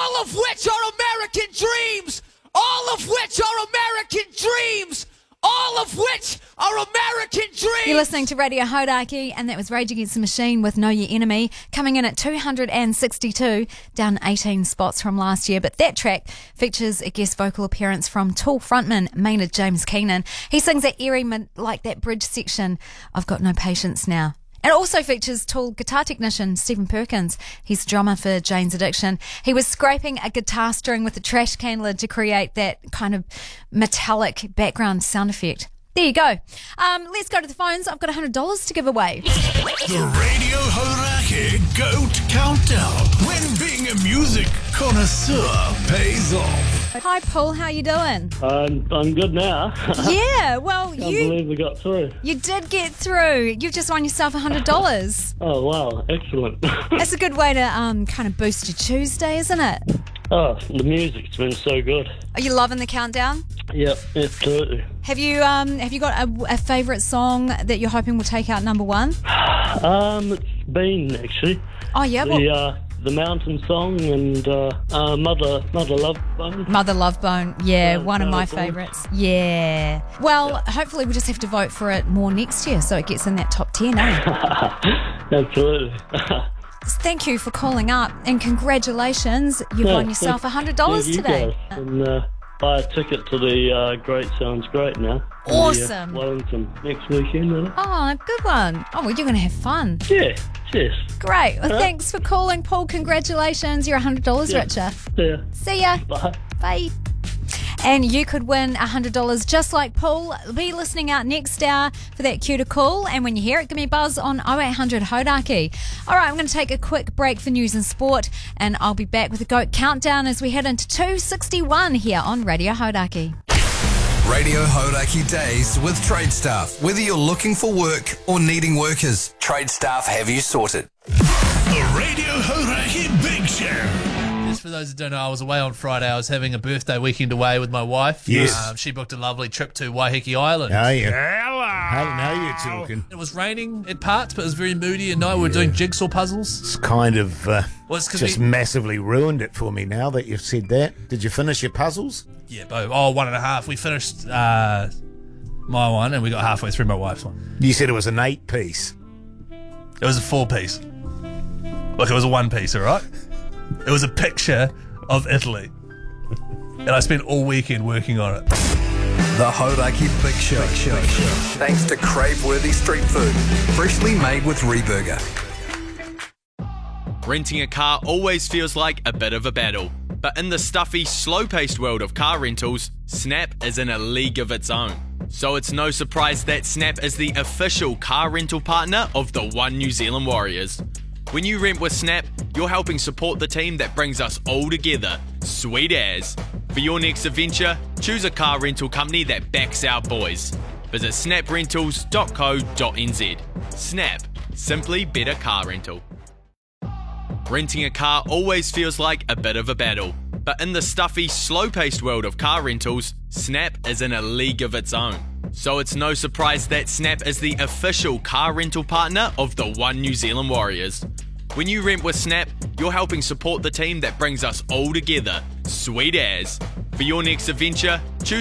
all of which are American dreams, all of which are American dreams, all of which are American dreams. You're listening to Radio Hodaki, and that was Rage Against the Machine with Know Your Enemy, coming in at 262, down 18 spots from last year. But that track features a guest vocal appearance from Tool frontman Maynard James Keenan. He sings that eerie, like that bridge section, I've Got No Patience Now. It also features Tool guitar technician Stephen Perkins. He's drummer for Jane's Addiction. He was scraping a guitar string with a trash can lid to create that kind of metallic background sound effect. There you go. Let's go to the phones. I've got $100 to give away. The Radio Horaki Goat Countdown. When being a music connoisseur pays off. Hi, Paul. How you doing? I'm good now. Yeah, well, Can't believe we got through. you did get through. You've just won yourself $100. Oh, wow. Excellent. That's a good way to kind of boost your Tuesday, isn't it? Oh, the music's been so good. Are you loving the countdown? Yep, absolutely. Have you got a favourite song that you're hoping will take out number one? It's been, actually. Oh, yeah? The Mountain Song and Mother Love Bone. Mother Love Bone. Yeah, Yeah, one of my Mother Love Bone. favourites. Yeah. Well, hopefully we'll just have to vote for it more next year so it gets in that top 10, eh? Absolutely. Thank you for calling up, and congratulations. You've won yourself $100 Thank you today. guys. And buy a ticket to the Great Sounds Great now. Awesome. Wellington next weekend, isn't it? Oh, good one. Oh, well, you're going to have fun. Yeah, cheers. Great. Well, thanks for calling, Paul. Congratulations. You're $100 richer. Yeah. See ya. Bye. Bye. And you could win $100 just like Paul. Be listening out next hour for that cue to call. And when you hear it, give me a buzz on 0800 Hodaki. All right, I'm going to take a quick break for news and sport, and I'll be back with a GOAT countdown as we head into 261 here on Radio Hodaki. Radio Hodaki Days with Trade Staff. Whether you're looking for work or needing workers, Trade Staff have you sorted. The Radio Horaki Big Show. Just for those that don't know, I was away on Friday. I was having a birthday weekend away with my wife. Yes. She booked a lovely trip to Waiheke Island. Oh, yeah. Hello. Now you're talking. It was raining at parts, but it was very moody at night. We were doing jigsaw puzzles. It's kind of Well, it's 'cause just we- massively ruined it for me now that you've said that. Did you finish your puzzles? Yeah, one and a half. We finished my one, and we got halfway through my wife's one. You said it was an 8-piece. It was a 4-piece. Look, it was a 1-piece, all right? It was a picture of Italy. And I spent all weekend working on it. The Hodaki Big Show. Thanks to crave-worthy street food, freshly made with Reburger. Renting a car always feels like a bit of a battle. But in the stuffy, slow-paced world of car rentals, Snap is in a league of its own. So it's no surprise that Snap is the official car rental partner of the One New Zealand Warriors. When you rent with Snap, you're helping support the team that brings us all together. Sweet as. For your next adventure, choose a car rental company that backs our boys. Visit snaprentals.co.nz. Snap. Simply better car rental. Renting a car always feels like a bit of a battle. But in the stuffy, slow-paced world of car rentals, Snap is in a league of its own. So it's no surprise that Snap is the official car rental partner of the One New Zealand Warriors. When you rent with Snap, you're helping support the team that brings us all together. Sweet as. For your next adventure, choose